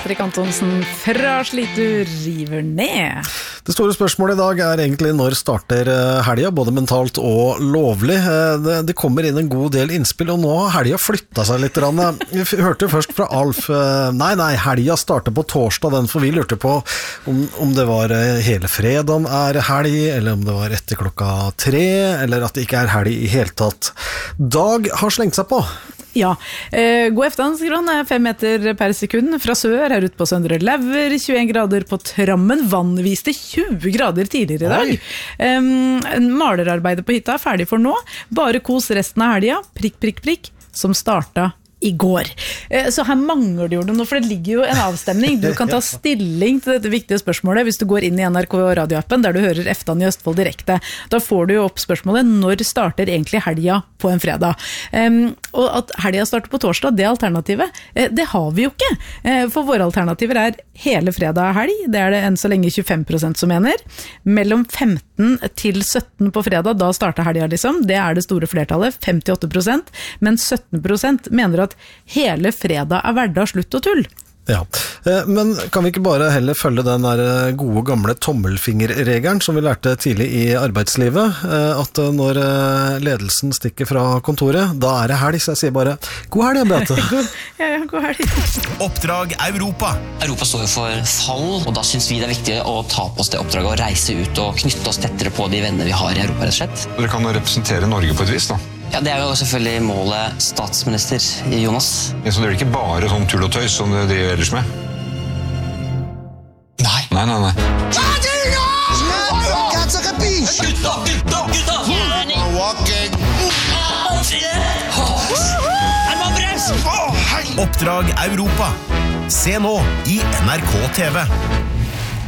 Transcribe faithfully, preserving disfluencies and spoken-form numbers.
Patrick Antonsen fra Slitur river ned. Det store spørsmålet i dag er egentlig når starter helga, både mentalt og lovlig. Det, det kommer inn en god del innspill, og nå har helga flyttet seg litt. Vi hørte først fra Alf, nei, nei, helga starter på torsdag, den, for vi lurte på om, om det var hele fredagen er helg, eller om det var etter klokka tre, eller at det ikke er helg i hele tatt. Dag har slengt seg på. Ja, eh, god eftan, skriver han, fem meter per sekund fra sør, her ute på Søndre Lever, tjueen grader på Trammen, vann viste tjue grader tidligere i dag. Um, malerarbeidet på hytta er ferdig for nå, bare kos resten av helga, prikk, prikk, prikk, som startet i går. Så her mangler det jo noe, for det ligger jo en avstemning. Du kan ta stilling til dette viktige spørsmålet hvis du går inn i N R K radioappen, der du hører Eftan i Østfold direkte. Da får du jo opp spørsmålet, når starter egentlig helga på en fredag? Um, og at helga starter på torsdag, det alternativet, det har vi jo ikke. For våre alternativer er hele fredag helg, det er det enn så lenge tjuefem prosent som mener. Mellom femten til sytten på fredag, da starter helga liksom. Det er det store flertallet, femtiåtte prosent. Men sytten prosent mener at hele fredag er hverdag, slutt og tull. Ja, men kan vi ikke bare heller følge den der gode gamle tommelfingerregelen som vi lærte tidlig i arbeidslivet, at når ledelsen stikker fra kontoret, da er det helg, så jeg sier bare god helg, Beate. Ja, ja, god helg. Oppdrag Europa. Europa står jo for fall, og da synes vi det er viktig å ta på oss det oppdraget og reise ut og knytte oss tettere på de venner vi har i Europa, rett og slett. Dere kan representere Norge på et vis, da. Ja, det er jo selvfølgelig målet statsminister Jonas. Ja, så det er ikke bare sånn tull og tøys som det driver ellers med? Nei. Nei, nei, nei. Gutta, gutta, gutta! Oppdrag Europa. Se nå i N R K T V.